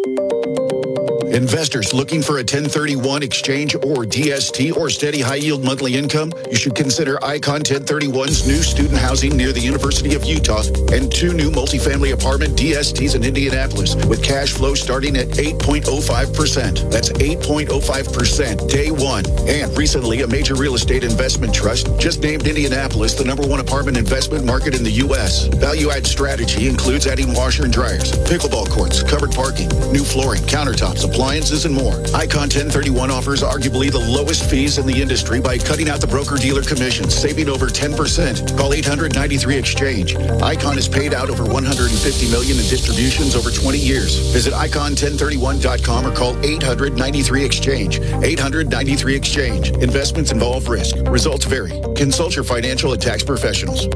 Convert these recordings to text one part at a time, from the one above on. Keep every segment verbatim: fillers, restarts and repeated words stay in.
Investors looking for a ten thirty-one exchange or D S T or steady high-yield monthly income? You should consider Icon ten thirty-one's new student housing near the University of Utah and two new multifamily apartment D S Ts in Indianapolis with cash flow starting at eight point oh five percent. That's eight point oh five percent day one. And recently, a major real estate investment trust just named Indianapolis the number one apartment investment market in the U S. Value-add strategy includes adding washer and dryers, pickleball courts, covered parking, new flooring, countertops, appliances, and more. Icon ten thirty-one offers arguably the lowest fees in the industry by cutting out the broker-dealer commissions, saving over ten percent. Call eight hundred ninety-three exchange. Icon has paid out over one hundred fifty million dollars in distributions over twenty years. Visit icon ten thirty-one dot com or call eight hundred ninety-three exchange. eight hundred ninety-three exchange. Investments involve risk. Results vary. Consult your financial and tax professionals.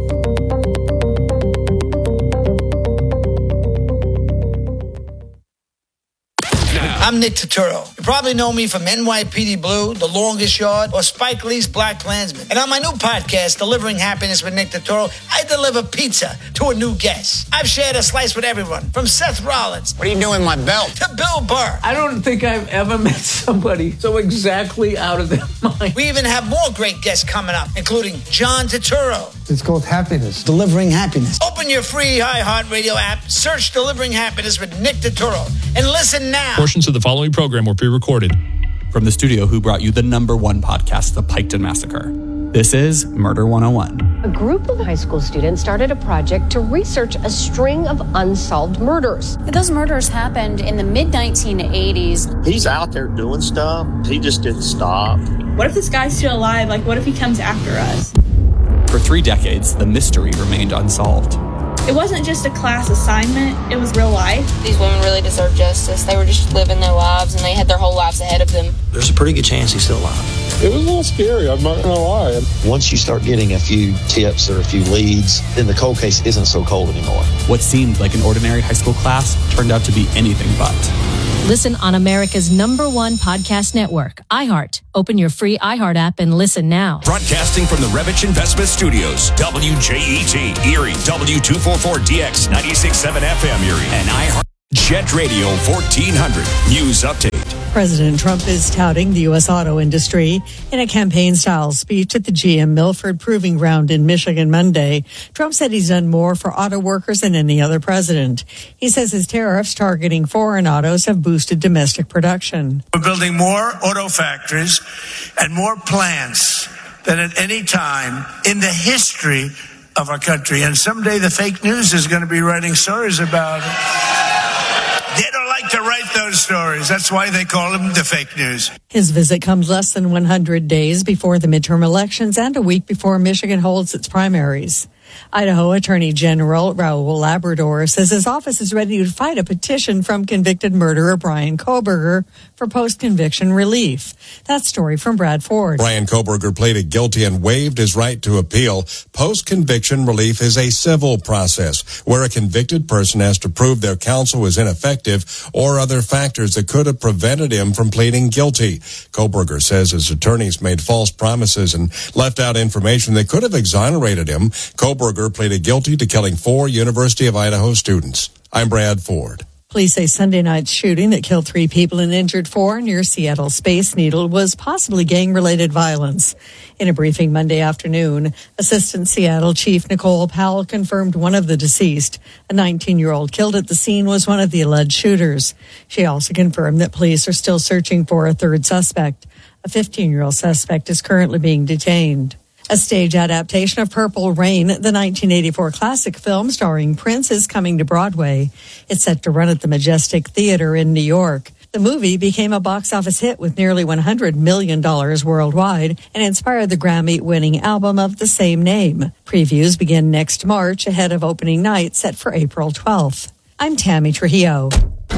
I'm Nick Turturro. You probably know me from N Y P D Blue, The Longest Yard, or Spike Lee's Black Klansman. And on my new podcast, Delivering Happiness with Nick Turturro, I deliver pizza to a new guest. I've shared a slice with everyone, from Seth Rollins. What are you doing with my belt? To Bill Burr. I don't think I've ever met somebody so exactly out of their mind. We even have more great guests coming up, including John Turturro. It's called Happiness. Delivering Happiness. Open your free iHeartRadio app, search Delivering Happiness with Nick Turturro, and listen now. Portions of the following program were pre-recorded. From the studio who brought you the number one podcast, The Piketon Massacre. This is Murder one oh one. A group of high school students started a project to research a string of unsolved murders. Those murders happened in the mid nineteen eighties. He's out there doing stuff. He just didn't stop. What if this guy's still alive? Like, what if he comes after us? For three decades, the mystery remained unsolved. It wasn't just a class assignment, it was real life. These women really deserve justice. They were just living their lives, and they had their whole lives ahead of them. There's a pretty good chance he's still alive. It was a little scary, I'm not going to lie. Once you start getting a few tips or a few leads, then the cold case isn't so cold anymore. What seemed like an ordinary high school class turned out to be anything but. Listen on America's number one podcast network, iHeart. Open your free iHeart app and listen now. Broadcasting from the Revich Investment Studios, W J E T, Erie, W two forty-four D X, ninety-six point seven F M Erie, and iHeart Jet Radio fourteen hundred. News update. President Trump is touting the U S auto industry in a campaign-style speech at the G M Milford Proving Ground in Michigan Monday. Trump said he's done more for auto workers than any other president. He says his tariffs targeting foreign autos have boosted domestic production. We're building more auto factories and more plants than at any time in the history of our country. And someday the fake news is going to be writing stories about it. They don't like to write those stories. That's why they call them the fake news. His visit comes less than one hundred days before the midterm elections and a week before Michigan holds its primaries. Idaho Attorney General Raul Labrador says his office is ready to fight a petition from convicted murderer Bryan Kohberger for post-conviction relief. That story from Brad Ford. Bryan Kohberger pleaded guilty and waived his right to appeal. Post-conviction relief is a civil process where a convicted person has to prove their counsel was ineffective or other factors that could have prevented him from pleading guilty. Kohberger says his attorneys made false promises and left out information that could have exonerated him. Kohberger pleaded guilty to killing four University of Idaho students. I'm Brad Ford. Police say Sunday night's shooting that killed three people and injured four near Seattle Space Needle was possibly gang-related violence. In a briefing Monday afternoon, Assistant Seattle Chief Nicole Powell confirmed one of the deceased, a nineteen-year-old killed at the scene, was one of the alleged shooters. She also confirmed that police are still searching for a third suspect. A fifteen-year-old suspect is currently being detained. A stage adaptation of Purple Rain, the nineteen eighty-four classic film starring Prince, is coming to Broadway. It's set to run at the Majestic Theater in New York. The movie became a box office hit with nearly one hundred million dollars worldwide and inspired the Grammy-winning album of the same name. Previews begin next March ahead of opening night set for April twelfth. I'm Tammy Trujillo.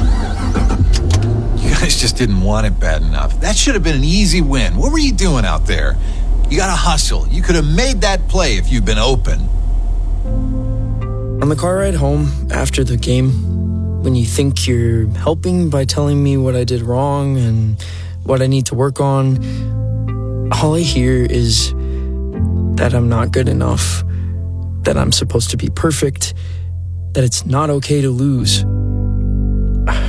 You guys just didn't want it bad enough. That should have been an easy win. What were you doing out there? You got to hustle. You could have made that play if you'd been open. On the car ride home after the game, when you think you're helping by telling me what I did wrong and what I need to work on, all I hear is that I'm not good enough, that I'm supposed to be perfect, that it's not okay to lose.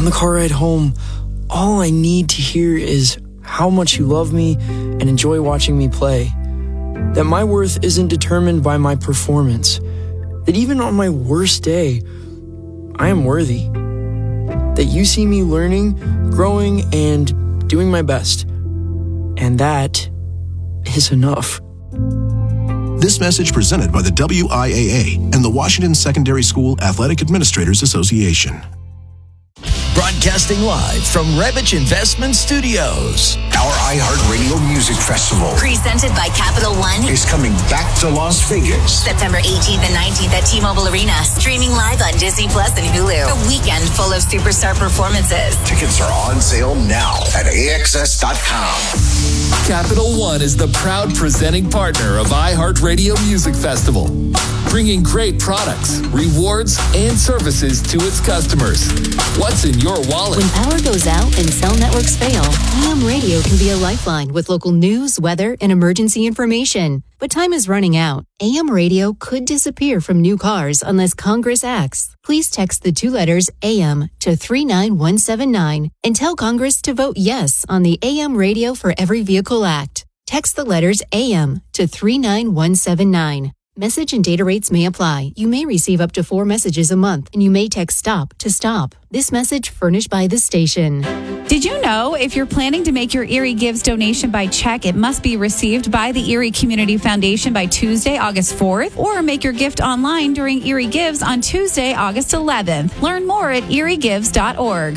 On the car ride home, all I need to hear is how much you love me and enjoy watching me play. That my worth isn't determined by my performance. That even on my worst day, I am worthy. That you see me learning, growing, and doing my best. And that is enough. This message presented by the W I A A and the Washington Secondary School Athletic Administrators Association. Broadcasting live from Rebich Investment Studios. Our iHeartRadio Music Festival, presented by Capital One, is coming back to Las Vegas. September eighteenth and nineteenth at T-Mobile Arena. Streaming live on Disney Plus and Hulu. A weekend full of superstar performances. Tickets are on sale now at A X S dot com. Capital One is the proud presenting partner of iHeartRadio Music Festival, bringing great products, rewards, and services to its customers. What's in your wallet? When power goes out and cell networks fail, A M Radio can be a lifeline with local news, weather, and emergency information. But time is running out. A M Radio could disappear from new cars unless Congress acts. Please text the two letters A M to three nine one seven nine and tell Congress to vote yes on the A M Radio for Every Vehicle Act. Text the letters A M to three nine one seven nine. Message and data rates may apply. You may receive up to four messages a month, and you may text STOP to stop. This message furnished by the station. Did you know if you're planning to make your Erie Gives donation by check, it must be received by the Erie Community Foundation by Tuesday, August fourth, or make your gift online during Erie Gives on Tuesday, August eleventh. Learn more at erie gives dot org.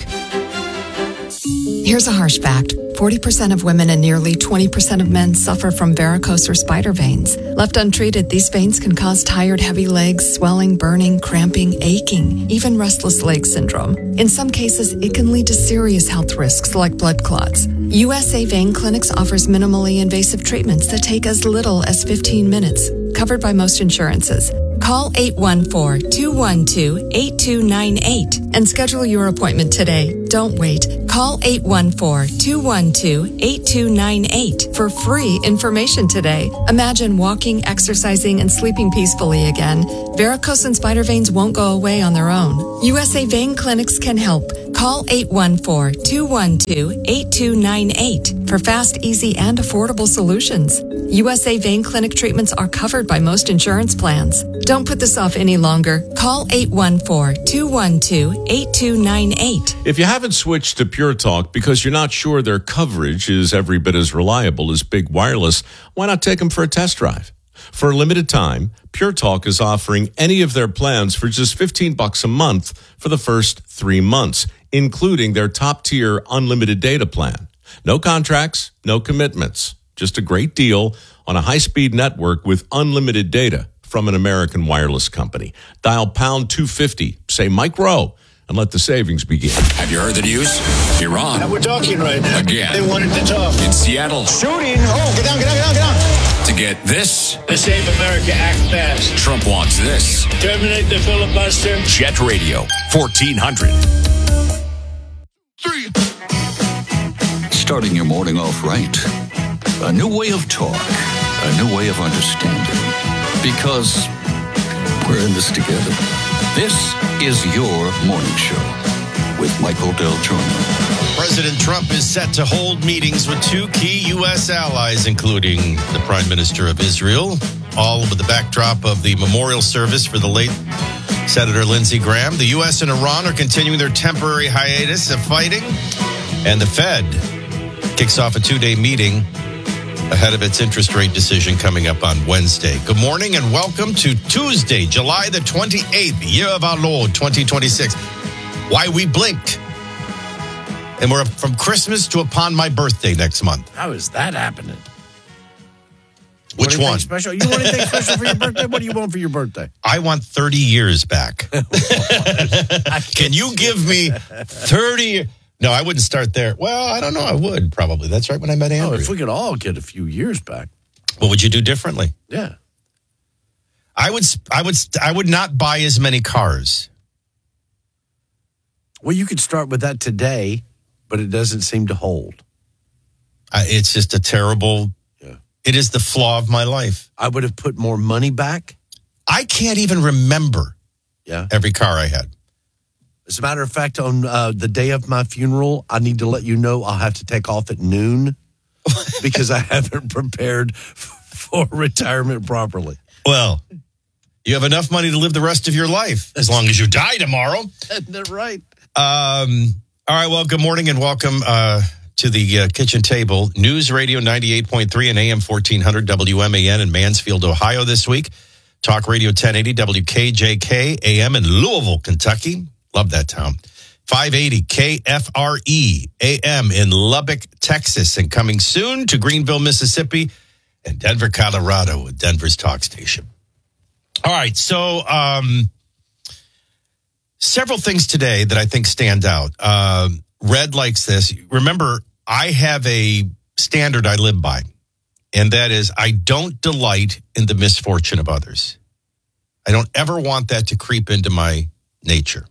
Here's a harsh fact. forty percent of women and nearly twenty percent of men suffer from varicose or spider veins. Left untreated, these veins can cause tired, heavy legs, swelling, burning, cramping, aching, even restless leg syndrome. In some cases, it can lead to serious health risks like blood clots. U S A Vein Clinics offers minimally invasive treatments that take as little as fifteen minutes, covered by most insurances. Call eight one four, two one two, eight two nine eight and schedule your appointment today. Don't wait. Call eight one four, two one two, eight two nine eight for free information today. Imagine walking, exercising, and sleeping peacefully again. Varicose and spider veins won't go away on their own. U S A Vein Clinics can help. Call eight one four, two one two, eight two nine eight for fast, easy, and affordable solutions. U S A Vein Clinic treatments are covered by most insurance plans. Don't put this off any longer. Call eight one four, two one two, eight two nine eight. If you haven't switched to Pure Talk because you're not sure their coverage is every bit as reliable as Big Wireless, why not take them for a test drive? For a limited time, Pure Talk is offering any of their plans for just fifteen bucks a month for the first three months, including their top-tier unlimited data plan. No contracts, no commitments. Just a great deal on a high-speed network with unlimited data from an American wireless company. Dial pound two fifty, say Mike Rowe, and let the savings begin. Have you heard the news? Iran. And we're talking right now. Again. They wanted to talk. In Seattle. Shooting. Oh, get down, get down, get down, get down. To get this. The Save America Act passed. Trump wants this. Terminate the filibuster. Jet Radio, fourteen hundred. Three. Starting your morning off right. A new way of talk. A new way of understanding. Because we're in this together. This is your morning show with Michael Del Giorno. President Trump is set to hold meetings with two key U S allies, including the Prime Minister of Israel, all with the backdrop of the memorial service for the late Senator Lindsey Graham. The U S and Iran are continuing their temporary hiatus of fighting, and the Fed kicks off a two-day meeting ahead of its interest rate decision coming up on Wednesday. Good morning and welcome to Tuesday, July the twenty-eighth, year of our Lord, twenty twenty-six. Why we blinked. And we're from Christmas to upon my birthday next month. How is that happening? Which one? Special? You want anything special for your birthday? What do you want for your birthday? I want thirty years back. Can you give me thirty? No, I wouldn't start there. Well, I don't know. I would probably. That's right when I met Andrew. Oh, if we could all get a few years back. What would you do differently? Yeah. I would, I would, I would not buy as many cars. Well, you could start with that today, but it doesn't seem to hold. I, it's just a terrible, yeah. It is the flaw of my life. I would have put more money back. I can't even remember yeah. every car I had. As a matter of fact, on uh, the day of my funeral, I need to let you know I'll have to take off at noon because I haven't prepared for retirement properly. Well, you have enough money to live the rest of your life as long as you die tomorrow. Isn't that right? Um, all right, well, good morning and welcome uh, to the uh, kitchen table. News Radio ninety-eight point three and A M fourteen hundred W M A N in Mansfield, Ohio this week. Talk Radio ten eighty W K J K A M in Louisville, Kentucky. Love that town. five eighty K F R E A M in Lubbock, Texas. And coming soon to Greenville, Mississippi and Denver, Colorado with Denver's talk station. All right, so um, several things today that I think stand out. Uh, Red likes this. Remember, I have a standard I live by, and that is I don't delight in the misfortune of others. I don't ever want that to creep into my nature.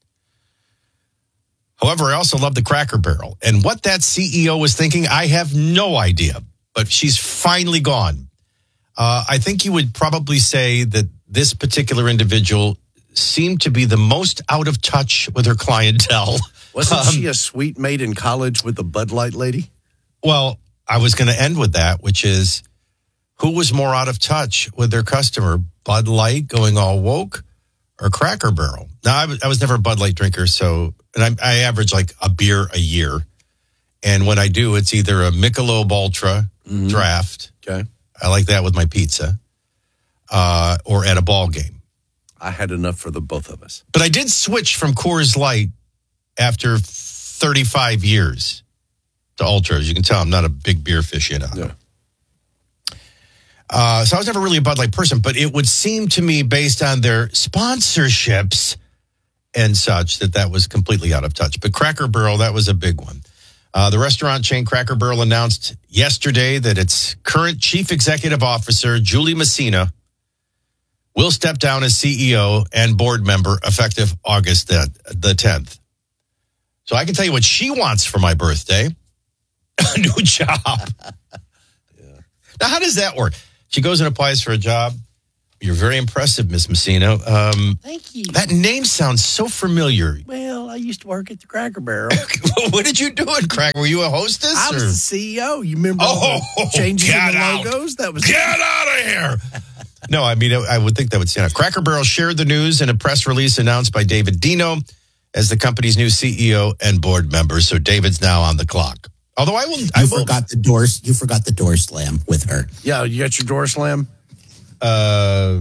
However, I also love the Cracker Barrel. And what that C E O was thinking, I have no idea. But she's finally gone. Uh, I think you would probably say that this particular individual seemed to be the most out of touch with her clientele. Wasn't um, she a sweet mate in college with the Bud Light lady? Well, I was going to end with that, which is who was more out of touch with their customer? Bud Light going all woke or Cracker Barrel? Now, I was, I was never a Bud Light drinker, so... And I, I average like a beer a year. And when I do, it's either a Michelob Ultra mm-hmm. draft. Okay. I like that with my pizza. Uh, or at a ball game. I had enough for the both of us. But I did switch from Coors Light after thirty-five years to Ultra. As you can tell, I'm not a big beer aficionado. Yeah. Uh, so I was never really a Bud Light person. But it would seem to me, based on their sponsorships and such, that that was completely out of touch. But Cracker Barrel, that was a big one. Uh, the restaurant chain Cracker Barrel announced yesterday that its current chief executive officer, Julie Messina, will step down as C E O and board member effective August the, the tenth. So I can tell you what she wants for my birthday. A new job. Yeah. Now, how does that work? She goes and applies for a job. You're very impressive, Miss Messina. Um, Thank you. That name sounds so familiar. Well, I used to work at the Cracker Barrel. What did you do at Cracker? Were you a hostess? I was or? the C E O. You remember all Oh, the changes in get the out. logos? That was Get out of here. No, I mean, I would think that would stand out. Cracker Barrel shared the news in a press release announced by David Dino as the company's new C E O and board member. So David's now on the clock. Although I will, you I will, forgot the doors. You forgot the door slam with her. Yeah, you got your door slam. Uh,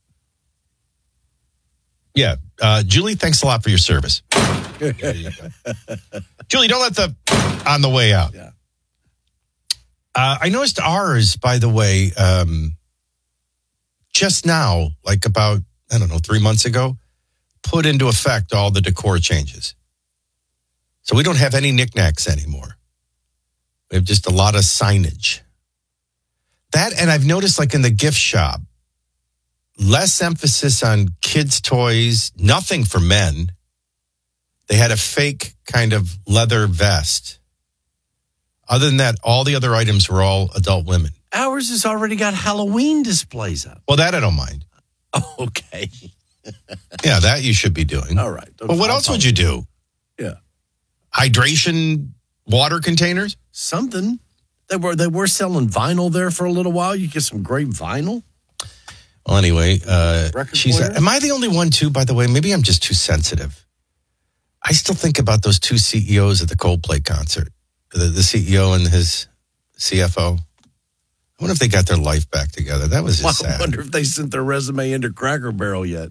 yeah, uh, Julie, thanks a lot for your service. Julie, don't let the on the way out. Yeah. Uh, I noticed ours, by the way, um, just now, like about, I don't know, three months ago, put into effect all the decor changes. So we don't have any knickknacks anymore. We have just a lot of signage. That, and I've noticed like in the gift shop, less emphasis on kids' toys, nothing for men. They had a fake kind of leather vest. Other than that, all the other items were all adult women. Ours has already got Halloween displays up. Well, that I don't mind. Oh, okay. Yeah, that you should be doing. All right. But what else would you do? Yeah. Hydration water containers? Something. They were they were selling vinyl there for a little while. You get some great vinyl. Well, anyway, uh, Record she's. player? Am I the only one, too, by the way? Maybe I'm just too sensitive. I still think about those two C E Os at the Coldplay concert. The, the C E O and his C F O. I wonder if they got their life back together. That was just Well, I sad. wonder if they sent their resume into Cracker Barrel yet.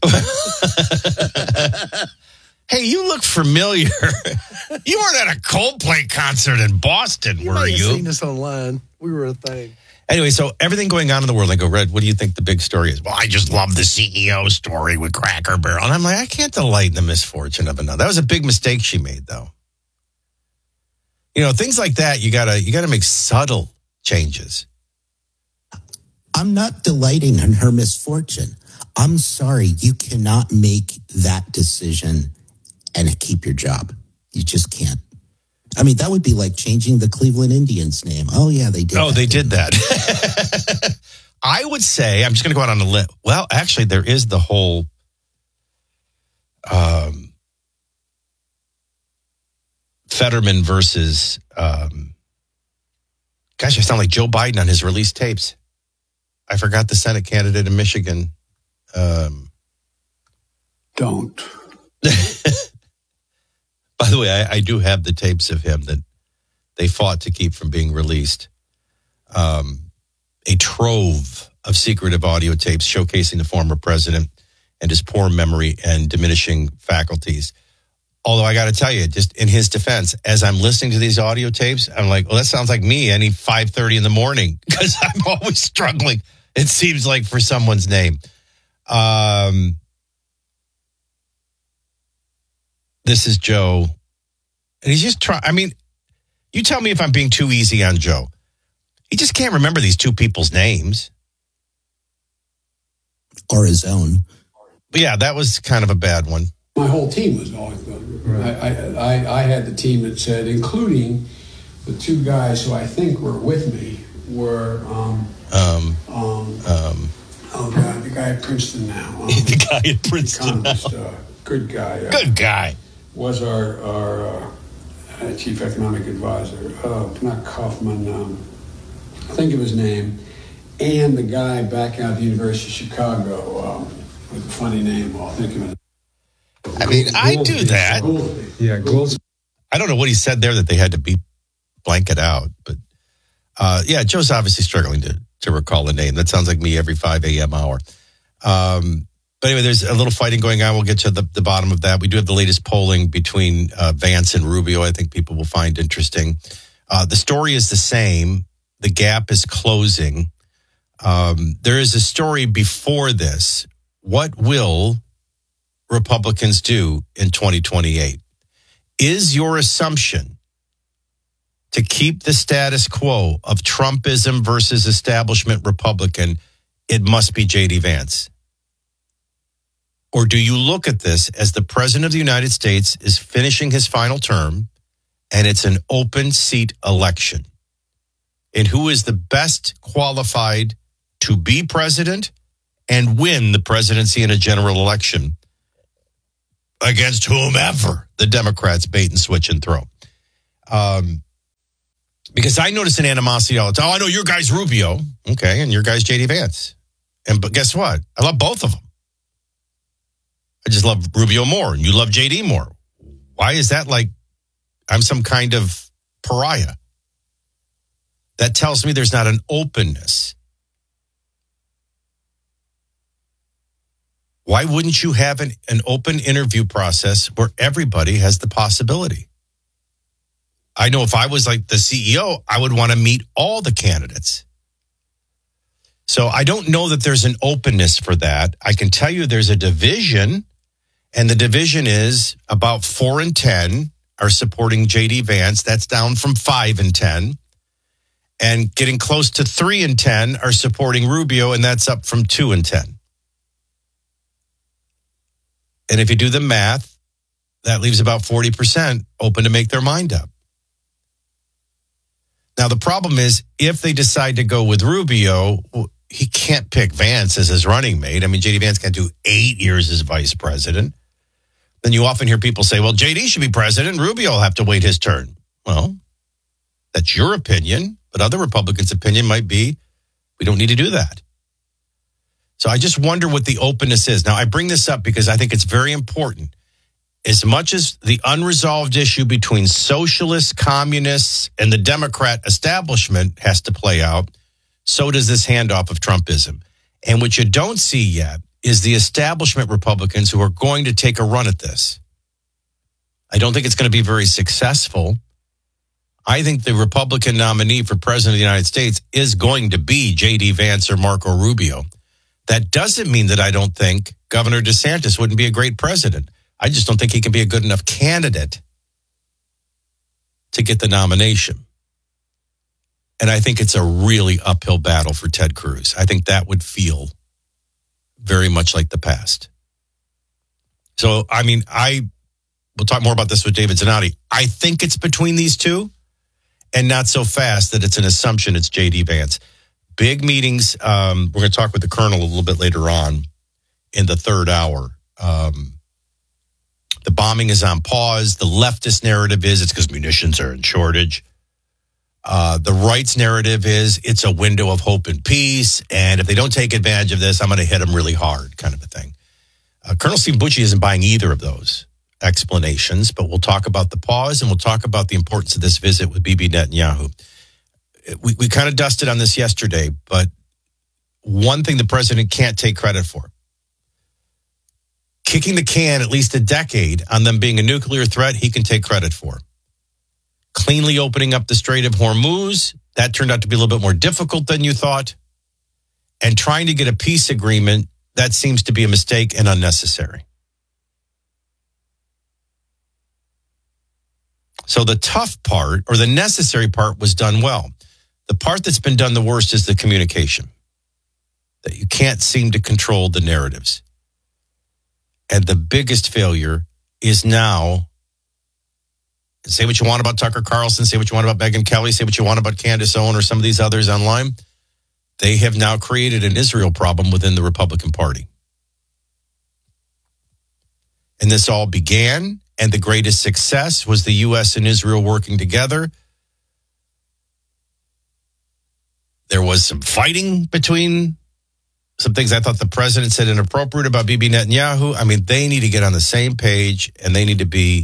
Hey, you look familiar. You weren't at a Coldplay concert in Boston, You were might have you? seen us online. We were a thing. Anyway, so everything going on in the world, I go, Red, what do you think the big story is? Well, I just love the C E O story with Cracker Barrel. And I'm like, I can't delight in the misfortune of another. That was a big mistake she made, though. You know, things like that, you gotta you gotta make subtle changes. I'm not delighting in her misfortune. I'm sorry, you cannot make that decision and keep your job. You just can't. I mean, that would be like changing the Cleveland Indians name. Oh, yeah, they did. Oh, that, they did that. I would say, I'm just going to go out on a limb. Well, actually, there is the whole um, Fetterman versus, um, gosh, I sound like Joe Biden on his release tapes. I forgot the Senate candidate in Michigan. Um, Don't. By the way, I, I do have the tapes of him that they fought to keep from being released. Um, a trove of secretive audio tapes showcasing the former president and his poor memory and diminishing faculties. Although I got to tell you, just in his defense, as I'm listening to these audio tapes, I'm like, well, that sounds like me any five thirty in the morning because I'm always struggling, it seems like, for someone's name. Um, this is Joe. And he's just trying, I mean, you tell me if I'm being too easy on Joe. He just can't remember these two people's names. Or his own. But yeah, that was kind of a bad one. My whole team was always good. Right. I, I, I had the team that said, including the two guys who I think were with me, were, um, um, um, um oh God, the guy at Princeton now. Um, the guy at Princeton now. Uh, good guy. Uh, good guy. Was our, our uh, uh, chief economic advisor. Uh, not Kaufman, um, I think of his name. And the guy back out at the University of Chicago um, with a funny name. I'll think of it. I mean, I do that. Yeah, Gould. I don't know what he said there that they had to be blanket out, but uh, yeah, Joe's obviously struggling to to recall a name. That sounds like me every five a.m. hour. Um, but anyway, there's a little fighting going on. We'll get to the, the bottom of that. We do have the latest polling between uh, Vance and Rubio. I think people will find interesting. Uh, the story is the same. The gap is closing. Um, there is a story before this. What will Republicans do in twenty twenty-eight? Is your assumption to keep the status quo of Trumpism versus establishment Republican, it must be J D Vance? Or do you look at this as the president of the United States is finishing his final term and it's an open seat election? And who is the best qualified to be president and win the presidency in a general election against whomever the Democrats bait and switch and throw? Um, because I notice an animosity all the time. Oh, I know your guy's Rubio. Okay, and your guy's J D Vance. And but guess what? I love both of them. I just love Rubio more, and you love J D more. Why is that like I'm some kind of pariah? That tells me there's not an openness. Why wouldn't you have an, an open interview process where everybody has the possibility? I know if I was like the C E O, I would want to meet all the candidates. So I don't know that there's an openness for that. I can tell you there's a division, and the division is about four and ten are supporting J D Vance. That's down from five and ten. And getting close to three and ten are supporting Rubio, and that's up from two and ten. And if you do the math, that leaves about forty percent open to make their mind up. Now, the problem is if they decide to go with Rubio, he can't pick Vance as his running mate. I mean, J D Vance can't do eight years as vice president. Then you often hear people say, well, J D should be president. Rubio will have to wait his turn. Well, that's your opinion. But other Republicans' opinion might be, we don't need to do that. So I just wonder what the openness is. Now, I bring this up because I think it's very important. As much as the unresolved issue between socialists, communists, and the Democrat establishment has to play out, so does this handoff of Trumpism. And what you don't see yet is the establishment Republicans who are going to take a run at this. I don't think it's going to be very successful. I think the Republican nominee for president of the United States is going to be J D Vance or Marco Rubio. That doesn't mean that I don't think Governor DeSantis wouldn't be a great president. I just don't think he can be a good enough candidate to get the nomination. And I think it's a really uphill battle for Ted Cruz. I think that would feel very much like the past. So, I mean, I we'll talk more about this with David Zanotti. I think it's between these two, and not so fast that it's an assumption it's J D Vance. Big meetings. Um, we're going to talk with the Colonel a little bit later on in the third hour. Um, The bombing is on pause. The leftist narrative is it's because munitions are in shortage. Uh, the right's narrative is it's a window of hope and peace. And if they don't take advantage of this, I'm going to hit them really hard, kind of a thing. Uh, Colonel Stephen Bucci isn't buying either of those explanations, but we'll talk about the pause and we'll talk about the importance of this visit with Bibi Netanyahu. We, we kind of dusted on this yesterday, but one thing the president can't take credit for. Kicking the can at least a decade on them being a nuclear threat, he can take credit for. Cleanly opening up the Strait of Hormuz, that turned out to be a little bit more difficult than you thought. And trying to get a peace agreement, that seems to be a mistake and unnecessary. So the tough part, or the necessary part, was done well. The part that's been done the worst is the communication. That you can't seem to control the narratives. And the biggest failure is now, say what you want about Tucker Carlson, say what you want about Megyn Kelly, say what you want about Candace Owen or some of these others online. They have now created an Israel problem within the Republican Party. And this all began, and the greatest success was the U S and Israel working together. There was some fighting between some things I thought the president said inappropriate about Bibi Netanyahu. I mean, they need to get on the same page, and they need to be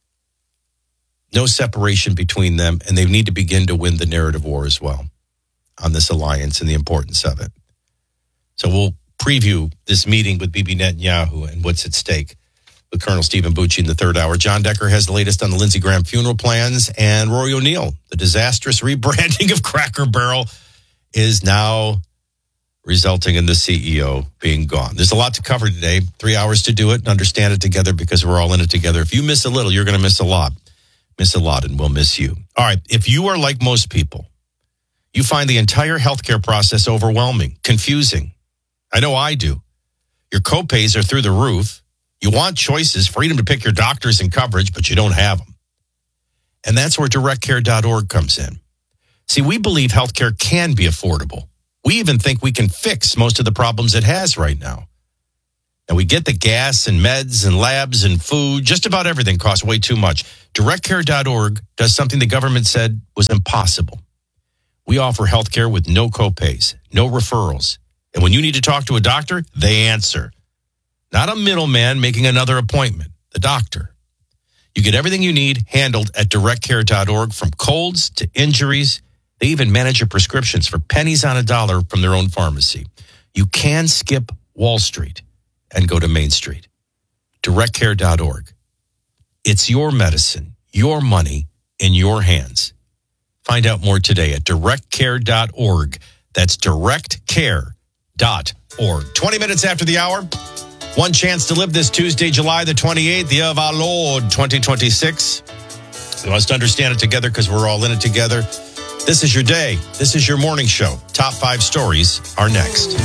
no separation between them, and they need to begin to win the narrative war as well on this alliance and the importance of it. So we'll preview this meeting with Bibi Netanyahu and what's at stake with Colonel Stephen Bucci in the third hour. John Decker has the latest on the Lindsey Graham funeral plans, and Rory O'Neill, the disastrous rebranding of Cracker Barrel, is now resulting in the C E O being gone. There's a lot to cover today. Three hours to do it and understand it together because we're all in it together. If you miss a little, you're going to miss a lot. Miss a lot, and we'll miss you. All right, if you are like most people, you find the entire healthcare process overwhelming, confusing. I know I do. Your copays are through the roof. You want choices, freedom to pick your doctors and coverage, but you don't have them. And that's where direct care dot org comes in. See, we believe healthcare can be affordable. We even think we can fix most of the problems it has right now. And we get the gas and meds and labs and food. Just about everything costs way too much. direct care dot org does something the government said was impossible. We offer healthcare with no copays, no referrals. And when you need to talk to a doctor, they answer. Not a middleman making another appointment, the doctor. You get everything you need handled at direct care dot org, from colds to injuries. They even manage your prescriptions for pennies on a dollar from their own pharmacy. You can skip Wall Street and go to Main Street. direct care dot org. It's your medicine, your money, in your hands. Find out more today at direct care dot org. That's direct care dot org. twenty minutes after the hour. One chance to live this Tuesday, July the twenty-eighth, the year of our Lord, twenty twenty-six. We must understand it together because we're all in it together. This is your day. This is your morning show. Top five stories are next.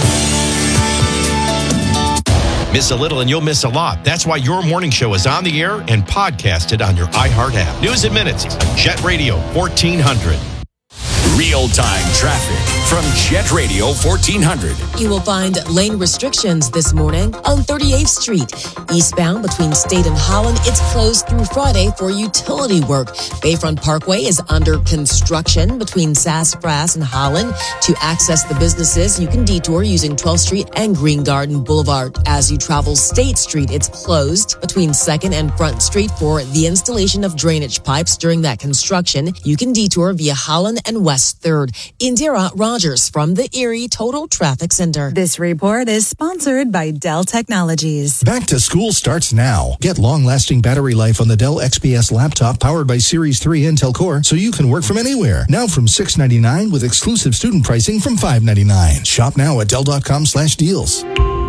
Miss a little and you'll miss a lot. That's why your morning show is on the air and podcasted on your iHeart app. News in minutes on Jet Radio fourteen hundred. Real-time traffic from Jet Radio fourteen hundred. You will find lane restrictions this morning on thirty-eighth Street. Eastbound between State and Holland, it's closed through Friday for utility work. Bayfront Parkway is under construction between Sassafras and Holland. To access the businesses, you can detour using twelfth Street and Green Garden Boulevard. As you travel State Street, it's closed between second and Front Street for the installation of drainage pipes during that construction. You can detour via Holland and West third. Indira Rogers from the Erie Total Traffic Center. This report is sponsored by Dell Technologies. Back to school starts now. Get long-lasting battery life on the Dell X P S laptop powered by Series three Intel Core so you can work from anywhere. Now from six ninety-nine with exclusive student pricing from five ninety-nine. Shop now at Dell.com slash deals.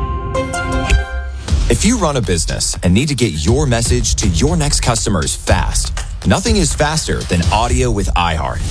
If you run a business and need to get your message to your next customers fast, nothing is faster than audio with iHeart.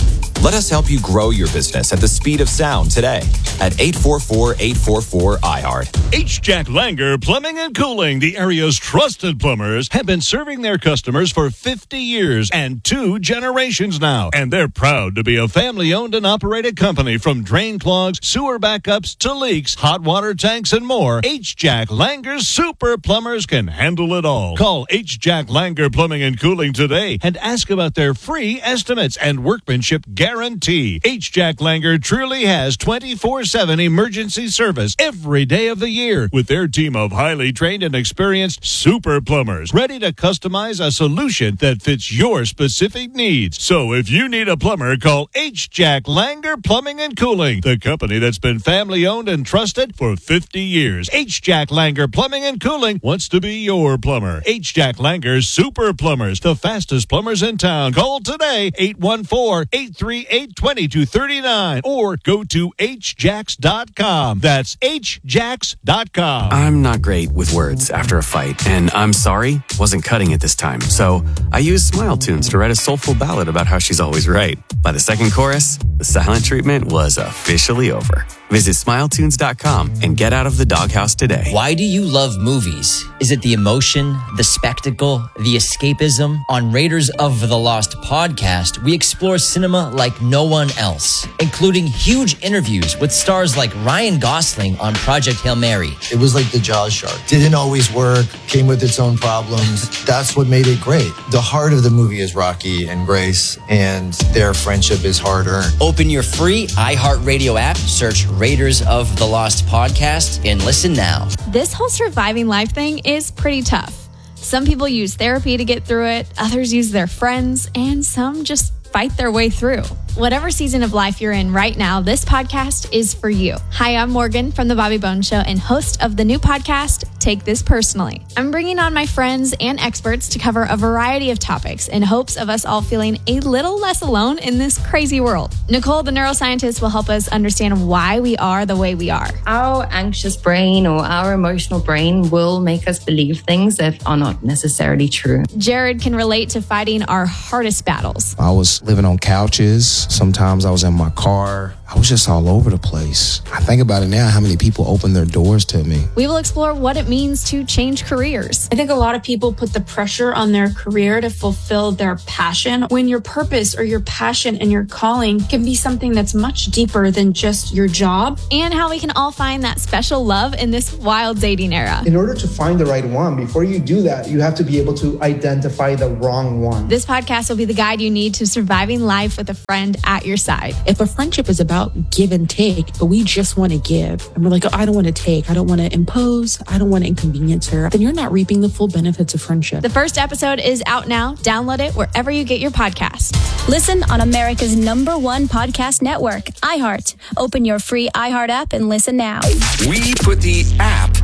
Let us help you grow your business at the speed of sound today at eight four four, eight four four, I heart. H. Jack Langer Plumbing and Cooling, the area's trusted plumbers, have been serving their customers for fifty years and two generations now. And they're proud to be a family-owned and operated company. From drain clogs, sewer backups, to leaks, hot water tanks, and more, H. Jack Langer's Super Plumbers can handle it all. Call H. Jack Langer Plumbing and Cooling today and ask about their free estimates and workmanship guarantee. H. Jack Langer truly has twenty-four seven emergency service every day of the year with their team of highly trained and experienced super plumbers ready to customize a solution that fits your specific needs. So if you need a plumber, call H. Jack Langer Plumbing and Cooling, the company that's been family owned and trusted for fifty years. H. Jack Langer Plumbing and Cooling wants to be your plumber. H. Jack Langer's Super Plumbers, the fastest plumbers in town. Call today, eight one four, eight three eight, two two three nine, or go to h jacks dot com. That's h jacks dot com. I'm not great with words after a fight, and I'm sorry wasn't cutting it this time. So I used Smile Tunes to write a soulful ballad about how she's always right. By the second chorus, the silent treatment was officially over. Visit smile tunes dot com and get out of the doghouse today. Why do you love movies? Is it the emotion, the spectacle, the escapism? On Raiders of the Lost podcast, we explore cinema like no one else, including huge interviews with stars like Ryan Gosling on Project Hail Mary. It was like the Jaws shark. Didn't always work, came with its own problems. That's what made it great. The heart of the movie is Rocky and Grace, and their friendship is hard-earned. Open your free iHeartRadio app, search Raiders of the Lost podcast, and listen now. This whole surviving life thing is pretty tough. Some people use therapy to get through it, others use their friends, and some just fight their way through. Whatever season of life you're in right now, this podcast is for you. Hi, I'm Morgan from The Bobby Bones Show and host of the new podcast, Take This Personally. I'm bringing on my friends and experts to cover a variety of topics in hopes of us all feeling a little less alone in this crazy world. Nicole, the neuroscientist, will help us understand why we are the way we are. Our anxious brain or our emotional brain will make us believe things that are not necessarily true. Jared can relate to fighting our hardest battles. I was living on couches. Sometimes I was in my car. I was just all over the place. I think about it now, how many people opened their doors to me. We will explore what it means to change careers. I think a lot of people put the pressure on their career to fulfill their passion, when your purpose or your passion and your calling can be something that's much deeper than just your job. And how we can all find that special love in this wild dating era. In order to find the right one, before you do that, you have to be able to identify the wrong one. This podcast will be the guide you need to surviving life with a friend at your side. If a friendship is about give and take, but we just want to give, and we're like, oh, I don't want to take, I don't want to impose, I don't want to inconvenience her, then you're not reaping the full benefits of friendship. The first episode is out now. Download it wherever you get your podcast. Listen on America's number one podcast network, iHeart. Open your free iHeart app and listen now. We put the app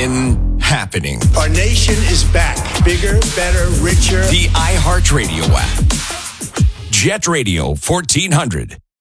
in happening. Our nation is back. Bigger, better, richer. The iHeartRadio app. Jet Radio fourteen hundred.